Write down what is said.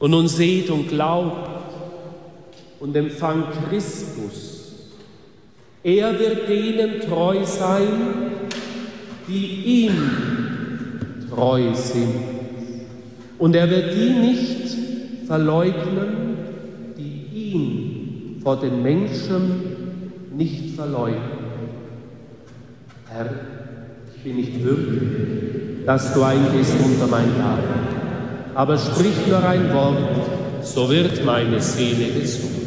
Und nun seht und glaubt und empfangt Christus. Er wird denen treu sein, die ihm treu sind. Und er wird die nicht verleugnen, die ihn vor den Menschen nicht verleugnen. Herr, ich bin nicht würdig, dass du eingehst unter mein Dach, aber sprich nur ein Wort, so wird meine Seele gesund.